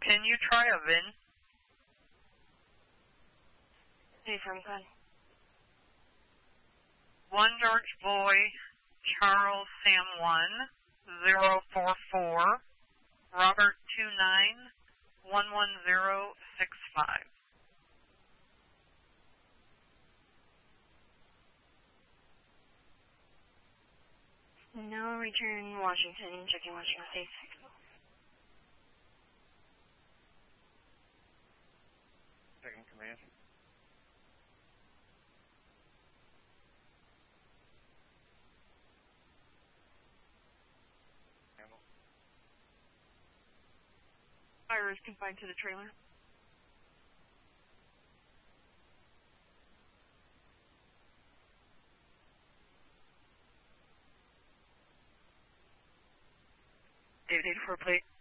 Can you try a VIN? Hey, from gun. 1 George Boy, Charles Sam 1, 044, Robert 29, 11065. No, return Washington, checking Washington State. Second command. Handle. Fire is confined to the trailer. David 84 plate.